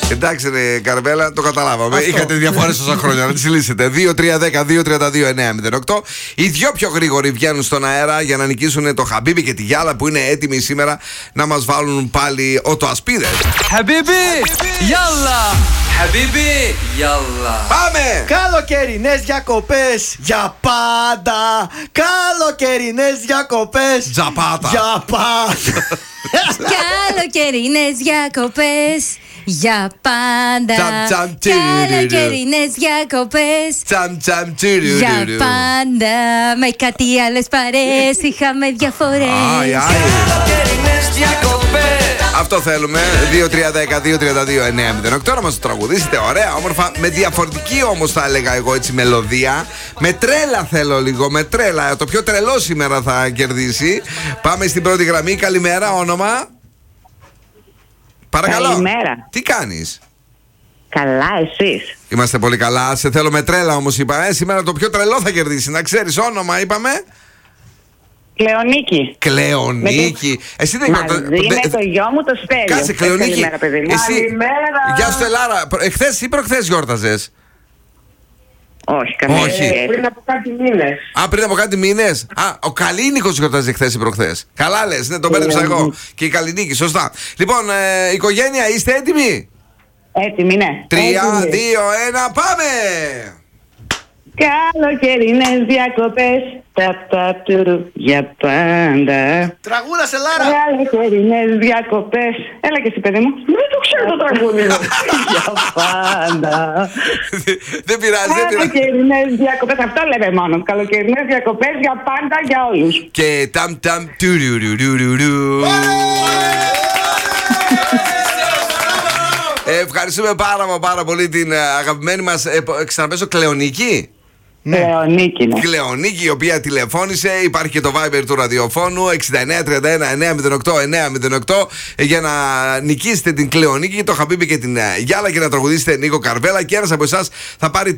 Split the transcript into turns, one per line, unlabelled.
Εντάξει, ρε Καρβέλα, το καταλάβαμε. Είχατε διαφορές τόσα χρόνια να τις λύσετε. 2-3-10-2-32-9-08. Οι δυο πιο γρήγοροι βγαίνουν στον αέρα για να νικήσουν το Χαμπίμπι και τη Γιάλα που είναι έτοιμοι σήμερα να μας βάλουν πάλι οτοασπίδες.
Χαμπίμπι, Γιάλα! Χαμπίμπι, Γιάλα!
Πάμε!
Καλοκαιρινές διακοπές για πάντα. Καλοκαιρινές διακοπές
Τζαπάτα.
για πάντα.
Καλοκαιρινές διακοπές για πάντα.
Τσαμ, τσαμ,
Καλοκαιρινές διακοπές
Τσαμ τσαμ
για
τσιριριριρι.
πάντα. Με κάτι άλλες παρέες είχαμε διαφορές.
Άι, άι.
Καλοκαιρινές διακοπές.
Αυτό θέλουμε. 2-3-10-2-32-9-08. Να μας το τραγουδήσετε ωραία, όμορφα. Με διαφορετική όμως θα έλεγα εγώ έτσι μελωδία. Με τρέλα θέλω λίγο. Με τρέλα. Το πιο τρελό σήμερα θα κερδίσει. Πάμε στην πρώτη γραμμή. Καλημέρα, όνομα. Παρακαλώ.
Καλημέρα.
Τι κάνεις?
Καλά, εσείς?
Είμαστε πολύ καλά. Σε θέλω με τρέλα όμως είπα. Σήμερα το πιο τρελό θα κερδίσει. Να ξέρεις, όνομα είπαμε.
Κλεονίκη.
Κλεονίκη. Εσύ δεν
Μαζί με το γιο μου το Στέλιο.
Κάτσε, Κλεονίκη.
Καλημέρα, παιδί μου.
Εσύ... Γεια σου, Ελάρα. Εχθές ή προχθές γιόρταζες?
Όχι, καμία
Όχι.
σχέση.
Πριν από κάτι μήνες.
Α, πριν από κάτι μήνες. Α, ο Καλίνικος γιορτάζει χθες ή προχθές. Καλά λες, ναι, τον πέδεψα εγώ. Και η Καλινίκη, σωστά. Λοιπόν, οικογένεια, είστε έτοιμοι?
Έτοιμοι, ναι.
3, 2, 1,
Έτοιμοι.
πάμε!
Καλοκαιρινές διακοπές. Για πάντα.
Τραγούδα σε Λάρα.
Καλοκαιρινές διακοπές. Έλα και εσύ, παιδί μου. Δεν το ξέρω το τραγούδι. Για πάντα.
Δεν πειράζει, δεν πειράζει.
Καλοκαιρινές διακοπές. Αυτό λέμε μόνο. Καλοκαιρινές διακοπές για πάντα για όλους.
Και ταμ ταμ τουρουρουρουρουρου. Ευχαριστούμε πάρα πολύ την αγαπημένη μας. Ξαναπέσω, Κλεονίκη.
Κλεονίκη, ναι.
Κλεονίκη, η οποία τηλεφώνησε. Υπάρχει και το Viber του ραδιοφώνου 6931-908 για να νικήσετε την Κλεονίκη, το Χαμπίμπι και την Γιάλα και να τραγουδήσετε Νίκο Καρβέλα. Και ένας από εσάς θα πάρει